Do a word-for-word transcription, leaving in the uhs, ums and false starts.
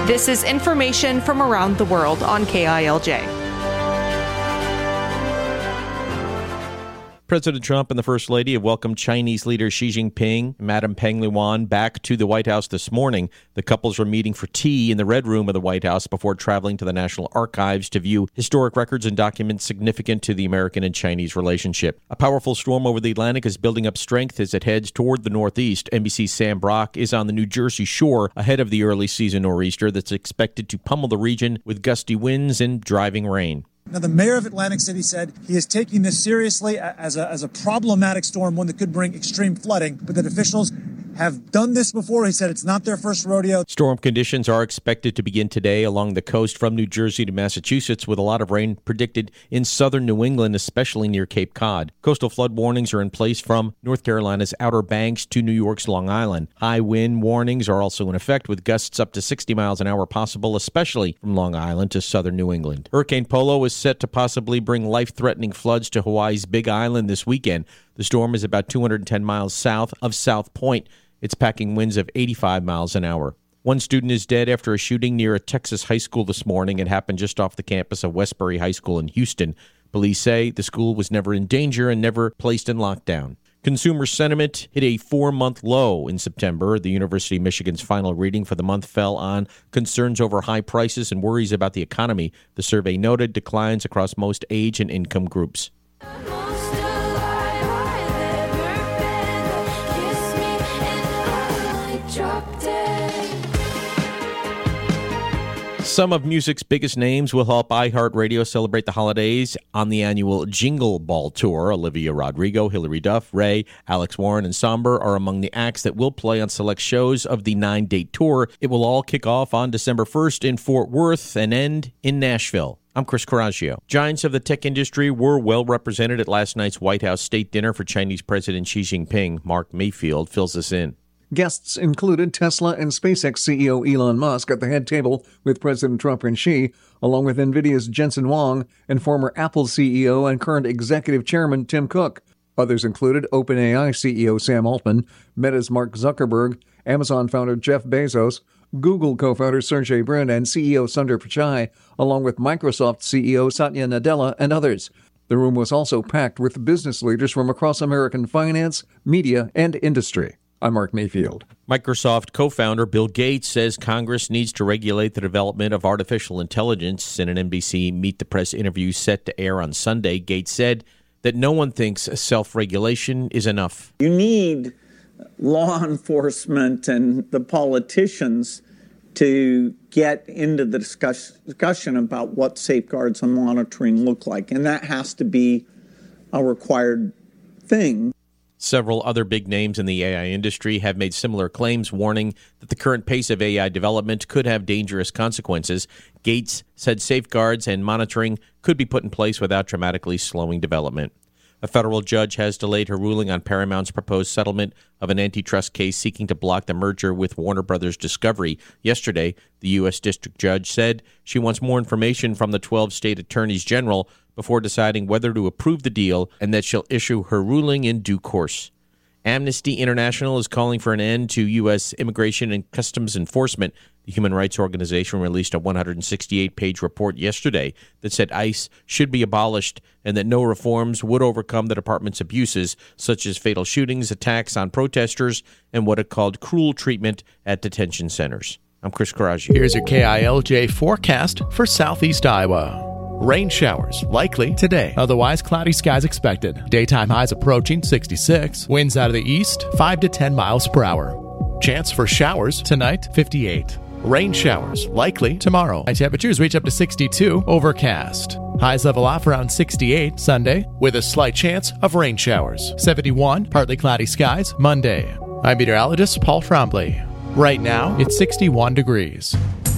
This is information from around the world on K I L J. President Trump and the First Lady have welcomed Chinese leader Xi Jinping and Madame Peng Liyuan back to the White House this morning. The couples were meeting for tea in the Red Room of the White House before traveling to the National Archives to view historic records and documents significant to the American and Chinese relationship. A powerful storm over the Atlantic is building up strength as it heads toward the Northeast. N B C's Sam Brock is on the New Jersey shore ahead of the early season nor'easter that's expected to pummel the region with gusty winds and driving rain. Now, the mayor of Atlantic City said he is taking this seriously as a, as a problematic storm, one that could bring extreme flooding, but that officials have done this before. He said it's not their first rodeo. Storm conditions are expected to begin today along the coast from New Jersey to Massachusetts, with a lot of rain predicted in southern New England, especially near Cape Cod. Coastal flood warnings are in place from North Carolina's Outer Banks to New York's Long Island. High wind warnings are also in effect, with gusts up to sixty miles an hour possible, especially from Long Island to southern New England. Hurricane Polo is set to possibly bring life-threatening floods to Hawaii's Big Island this weekend. The storm is about two hundred ten miles south of South Point. It's packing winds of eighty-five miles an hour. One student is dead after a shooting near a Texas high school this morning. It happened just off the campus of Westbury High School in Houston. Police say the school was never in danger and never placed in lockdown. Consumer sentiment hit a four-month low in September. The University of Michigan's final reading for the month fell on concerns over high prices and worries about the economy. The survey noted declines across most age and income groups. Some of music's biggest names will help iHeartRadio celebrate the holidays on the annual Jingle Ball Tour. Olivia Rodrigo, Hilary Duff, Ray, Alex Warren, and Somber are among the acts that will play on select shows of the nine-date tour. It will all kick off on December first in Fort Worth and end in Nashville. I'm Chris Coraggio. Giants of the tech industry were well represented at last night's White House state dinner for Chinese President Xi Jinping. Mark Mayfield fills us in. Guests included Tesla and SpaceX C E O Elon Musk at the head table with President Trump and Xi, along with NVIDIA's Jensen Huang and former Apple C E O and current executive chairman Tim Cook. Others included OpenAI C E O Sam Altman, Meta's Mark Zuckerberg, Amazon founder Jeff Bezos, Google co-founder Sergey Brin, and C E O Sundar Pichai, along with Microsoft C E O Satya Nadella and others. The room was also packed with business leaders from across American finance, media, and industry. I'm Mark Mayfield. Microsoft co-founder Bill Gates says Congress needs to regulate the development of artificial intelligence. In an N B C Meet the Press interview set to air on Sunday, Gates said that no one thinks self-regulation is enough. You need law enforcement and the politicians to get into the discuss- discussion about what safeguards and monitoring look like, and that has to be a required thing. Several other big names in the A I industry have made similar claims, warning that the current pace of A I development could have dangerous consequences. Gates said safeguards and monitoring could be put in place without dramatically slowing development. A federal judge has delayed her ruling on Paramount's proposed settlement of an antitrust case seeking to block the merger with Warner Brothers Discovery. Yesterday, the U S district judge said she wants more information from the twelve state attorneys general before deciding whether to approve the deal, and that she'll issue her ruling in due course. Amnesty International is calling for an end to U S immigration and customs enforcement. The human rights organization released a one hundred sixty-eight page report yesterday that said ICE should be abolished and that no reforms would overcome the department's abuses, such as fatal shootings, attacks on protesters, and what it called cruel treatment at detention centers. I'm Chris Coraggio. Here's your K I L J forecast for southeast Iowa. Rain showers likely today. Otherwise, cloudy skies expected. Daytime highs approaching sixty-six. Winds out of the east, five to ten miles per hour. Chance for showers tonight, fifty-eight. Rain showers likely tomorrow. High temperatures reach up to sixty-two. Overcast. Highs level off around sixty-eight Sunday with a slight chance of rain showers. seventy-one. Partly cloudy skies Monday. I'm meteorologist Paul Trombley. Right now, it's sixty-one degrees.